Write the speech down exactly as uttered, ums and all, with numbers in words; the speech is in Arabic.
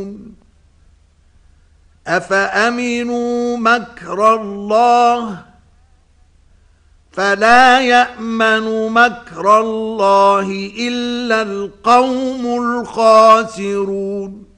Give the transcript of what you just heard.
أفأمنوا مكر الله فلا يأمن مكر الله إلا القوم الخاسرون